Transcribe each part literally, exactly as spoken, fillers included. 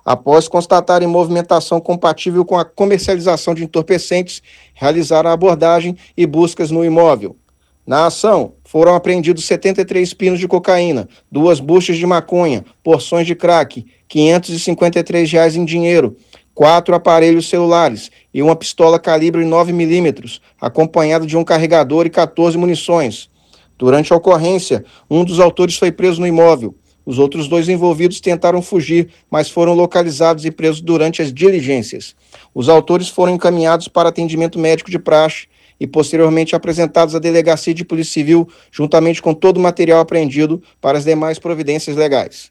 Após constatarem movimentação compatível com a comercialização de entorpecentes, realizaram a abordagem e buscas no imóvel. Na ação, foram apreendidos setenta e três pinos de cocaína, duas buchas de maconha, porções de crack, quinhentos e cinquenta e três reais em dinheiro, quatro aparelhos celulares e uma pistola calibre nove milímetros, acompanhada de um carregador e quatorze munições. Durante a ocorrência, um dos autores foi preso no imóvel. Os outros dois envolvidos tentaram fugir, mas foram localizados e presos durante as diligências. Os autores foram encaminhados para atendimento médico de praxe e posteriormente apresentados à Delegacia de Polícia Civil, juntamente com todo o material apreendido para as demais providências legais.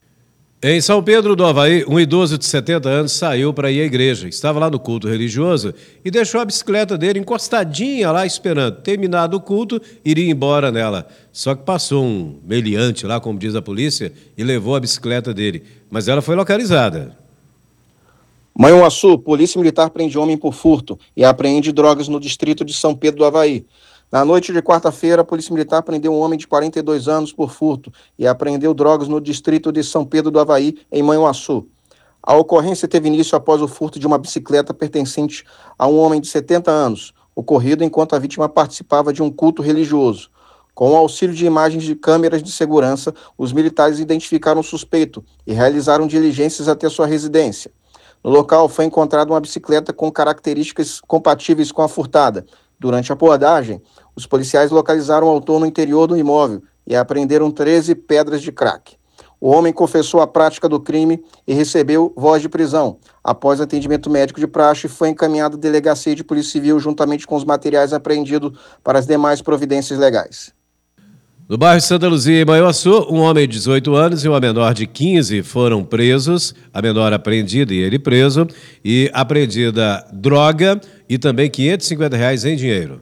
Em São Pedro do Avaí, um idoso de setenta anos saiu para ir à igreja. Estava lá no culto religioso e deixou a bicicleta dele encostadinha lá esperando. Terminado o culto, iria embora nela. Só que passou um meliante lá, como diz a polícia, e levou a bicicleta dele. Mas ela foi localizada. Manhuaçu, Polícia Militar prende homem por furto e apreende drogas no distrito de São Pedro do Avaí. Na noite de quarta-feira, a Polícia Militar prendeu um homem de quarenta e dois anos por furto e apreendeu drogas no distrito de São Pedro do Avaí, em Manhuaçu. A ocorrência teve início após o furto de uma bicicleta pertencente a um homem de setenta anos, ocorrido enquanto a vítima participava de um culto religioso. Com o auxílio de imagens de câmeras de segurança, os militares identificaram o suspeito e realizaram diligências até sua residência. No local foi encontrada uma bicicleta com características compatíveis com a furtada. Durante a abordagem, os policiais localizaram o autor no interior do imóvel e apreenderam treze pedras de crack. O homem confessou a prática do crime e recebeu voz de prisão. Após atendimento médico de praxe, foi encaminhado à Delegacia de Polícia Civil juntamente com os materiais apreendidos para as demais providências legais. No bairro Santa Luzia, em Manhuaçu, um homem de dezoito anos e uma menor de quinze foram presos, a menor apreendida e ele preso, e apreendida droga e também quinhentos e cinquenta reais em dinheiro.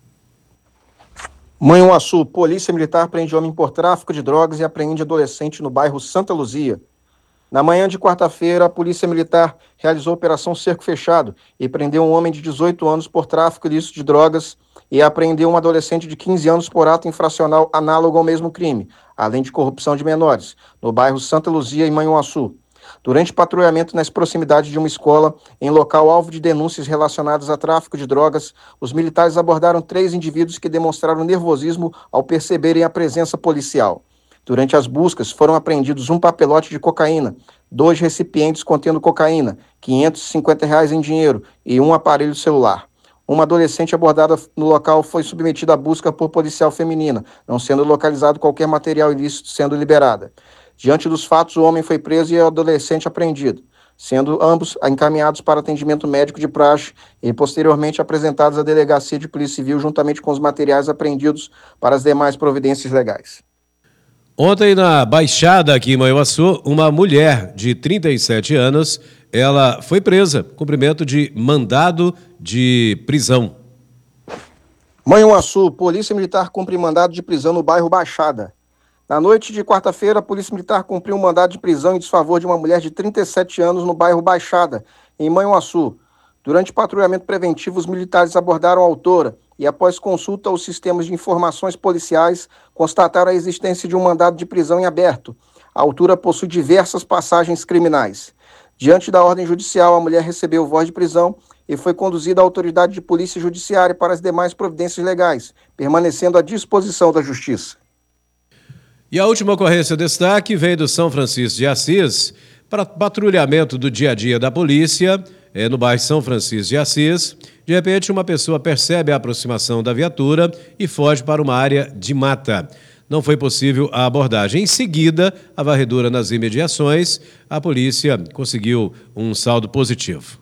Manhuaçu, Polícia Militar prende homem por tráfico de drogas e apreende adolescente no bairro Santa Luzia. Na manhã de quarta-feira, a Polícia Militar realizou a Operação Cerco Fechado e prendeu um homem de dezoito anos por tráfico ilícito de drogas e apreendeu um adolescente de quinze anos por ato infracional análogo ao mesmo crime, além de corrupção de menores, no bairro Santa Luzia, em Manhuaçu. Durante patrulhamento nas proximidades de uma escola, em local alvo de denúncias relacionadas a tráfico de drogas, os militares abordaram três indivíduos que demonstraram nervosismo ao perceberem a presença policial. Durante as buscas, foram apreendidos um papelote de cocaína, dois recipientes contendo cocaína, quinhentos e cinquenta reais em dinheiro e um aparelho celular. Uma adolescente abordada no local foi submetida à busca por policial feminina, não sendo localizado qualquer material ilícito sendo liberada. Diante dos fatos, o homem foi preso e o adolescente apreendido, sendo ambos encaminhados para atendimento médico de praxe e posteriormente apresentados à Delegacia de Polícia Civil juntamente com os materiais apreendidos para as demais providências legais. Ontem, na Baixada, aqui em Manhuaçu, uma mulher de trinta e sete anos, ela foi presa, cumprimento de mandado de prisão. Manhuaçu, Polícia Militar cumpre mandado de prisão no bairro Baixada. Na noite de quarta-feira, a Polícia Militar cumpriu um mandado de prisão em desfavor de uma mulher de trinta e sete anos no bairro Baixada, em Manhuaçu. Durante patrulhamento preventivo, os militares abordaram a autora e, após consulta aos sistemas de informações policiais, constataram a existência de um mandado de prisão em aberto. A autora possui diversas passagens criminais. Diante da ordem judicial, a mulher recebeu voz de prisão e foi conduzida à autoridade de polícia judiciária para as demais providências legais, permanecendo à disposição da Justiça. E a última ocorrência destaque veio do São Francisco de Assis para patrulhamento do dia a dia da polícia, é, no bairro São Francisco de Assis. De repente, uma pessoa percebe a aproximação da viatura e foge para uma área de mata. Não foi possível a abordagem. Em seguida, a varredura nas imediações, a polícia conseguiu um saldo positivo.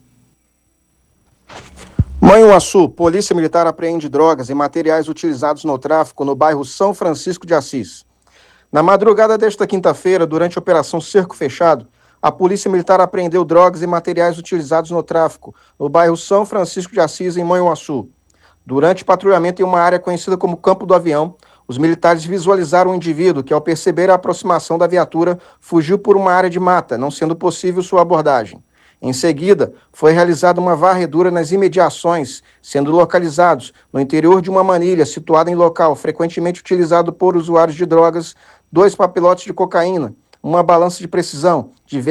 Manhuaçu, Polícia Militar apreende drogas e materiais utilizados no tráfico no bairro São Francisco de Assis. Na madrugada desta quinta-feira, durante a Operação Cerco Fechado, a Polícia Militar apreendeu drogas e materiais utilizados no tráfico no bairro São Francisco de Assis, em Manhuaçu. Durante patrulhamento em uma área conhecida como Campo do Avião, os militares visualizaram um indivíduo que, ao perceber a aproximação da viatura, fugiu por uma área de mata, não sendo possível sua abordagem. Em seguida, foi realizada uma varredura nas imediações, sendo localizados, no interior de uma manilha situada em local frequentemente utilizado por usuários de drogas, dois papelotes de cocaína, uma balança de precisão, diversos